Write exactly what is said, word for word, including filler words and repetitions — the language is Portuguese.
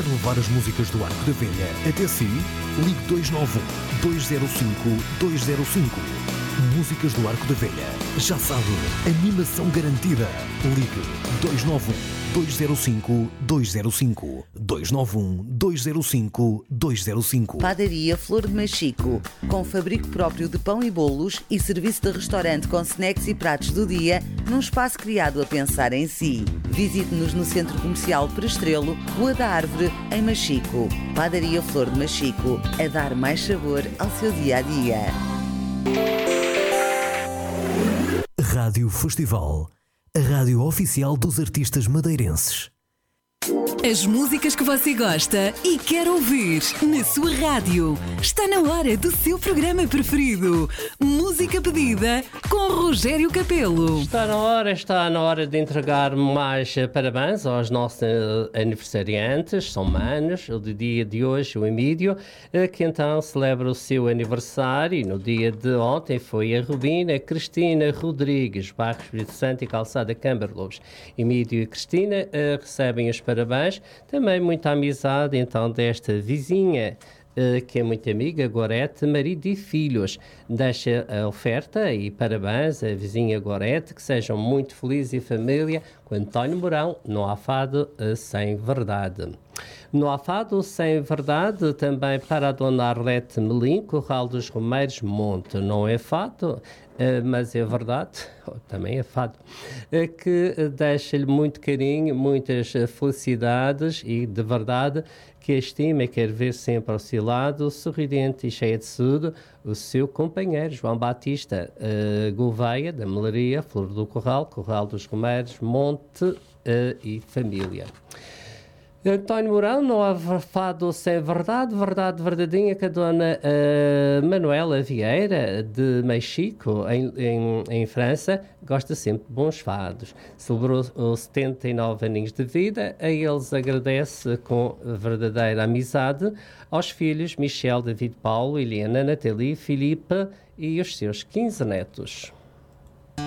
Quer levar as músicas do Arco da Velha até si? Ligue dois nove um, dois zero cinco, dois zero cinco. Músicas do Arco da Velha. Já sabe, animação garantida. Ligue dois nove um, dois zero cinco, dois zero cinco. dois nove um, dois zero cinco, dois zero cinco. Padaria Flor de Machico, com fabrico próprio de pão e bolos e serviço de restaurante com snacks e pratos do dia, num espaço criado a pensar em si. Visite-nos no Centro Comercial Prestrelo, Rua da Árvore, em Machico. Padaria Flor de Machico, a dar mais sabor ao seu dia-a-dia. Rádio Festival, a rádio oficial dos artistas madeirenses. As músicas que você gosta e quer ouvir na sua rádio. Está na hora do seu programa preferido. Música pedida com Rogério Capelo. Está na hora, está na hora de entregar mais parabéns aos nossos aniversariantes, são manos, o dia de hoje, o Emílio, que então celebra o seu aniversário. E no dia de ontem foi a Rubina, a Cristina Rodrigues, Bairro Espírito Santo e Calçada Câmara Lobos. Emílio e Cristina uh, recebem os parabéns. Também muita amizade então desta vizinha uh, que é muito amiga, Gorete, marido e filhos. Deixa a oferta e parabéns à vizinha Gorete, que sejam muito felizes e família com António Mourão, no há fado uh, sem verdade. No há fado sem verdade também para a dona Arlete Melim, Corral dos Romeiros, Monte. Não é fado, Uh, mas é verdade, também é fado, uh, que uh, deixa-lhe muito carinho, muitas uh, felicidades e de verdade que estima e quer ver sempre ao seu lado, sorridente e cheia de saúde, o seu companheiro João Batista uh, Gouveia, da Melaria, Flor do Corral, Corral dos Romeiros, Monte uh, e família. António Mourão, não há fado sem verdade, verdade verdadeira, que a dona uh, Manuela Vieira, de Machico, em, em, em França, gosta sempre de bons fados. Celebrou os setenta e nove aninhos de vida, a eles agradece com verdadeira amizade aos filhos Michel, David, Paulo, Helena, Nathalie, Filipe e os seus quinze netos.